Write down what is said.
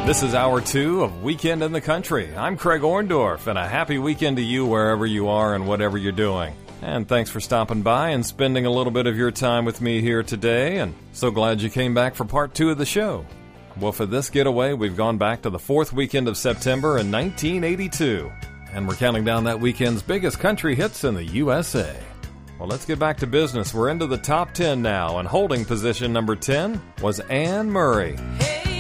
This is Hour 2 of Weekend in the Country. I'm Craig Orndorff, and a happy weekend to you wherever you are and whatever you're doing. And thanks for stopping by and spending a little bit of your time with me here today, and so glad you came back for part 2 of the show. Well, for this getaway, we've gone back to the 4th weekend of September in 1982, and we're counting down that weekend's biggest country hits in the USA. Well, let's get back to business. We're into the top 10 now, and holding position number 10 was Anne Murray. Hey.